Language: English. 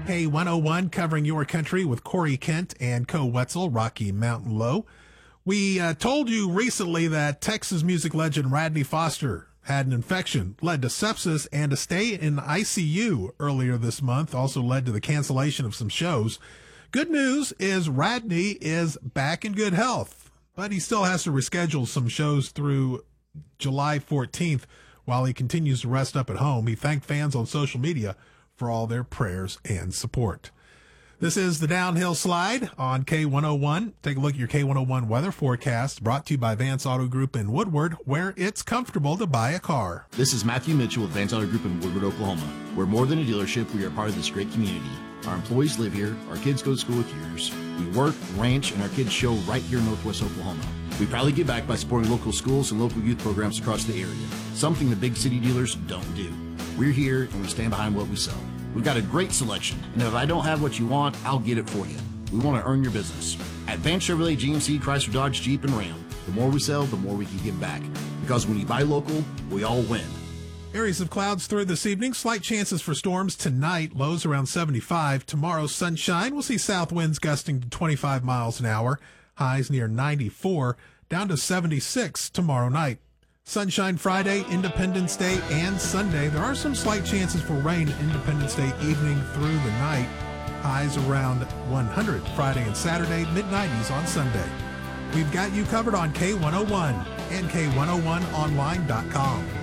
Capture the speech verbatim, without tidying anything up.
K one oh one covering your country with Corey Kent and Co Wetzel, Rocky Mountain Low. We uh, told you recently that Texas music legend Radney Foster had an infection, led to sepsis, and a stay in I C U earlier this month, also led to the cancellation of some shows. Good news is Radney is back in good health, but he still has to reschedule some shows through July fourteenth while he continues to rest up at home. He thanked fans on social media for all their prayers and support. This is the Downhill Slide on K one oh one. Take a look at your K one oh one weather forecast, brought to you by Vance Auto Group in Woodward, where it's comfortable to buy a car. This is Matthew Mitchell with Vance Auto Group in Woodward, Oklahoma. We're more than a dealership. We are part of this great community. Our employees live here. Our kids go to school with yours. We work, ranch, and our kids show right here in Northwest Oklahoma. We proudly give back by supporting local schools and local youth programs across the area, something the big city dealers don't do. We're here, and we stand behind what we sell. We've got a great selection, and if I don't have what you want, I'll get it for you. We want to earn your business. At Vance Chevrolet, G M C, Chrysler, Dodge, Jeep, and Ram, the more we sell, the more we can give back. Because when you buy local, we all win. Areas of clouds through this evening. Slight chances for storms tonight. Lows around seventy-five. Tomorrow, sunshine. We'll see south winds gusting to twenty-five miles an hour. Highs near ninety-four. Down to seventy-six tomorrow night. Sunshine Friday, Independence Day, and Sunday. There are some slight chances for rain Independence Day evening through the night. Highs around one hundred Friday and Saturday, mid nineties on Sunday. We've got you covered on K one oh one and K one oh one online dot com.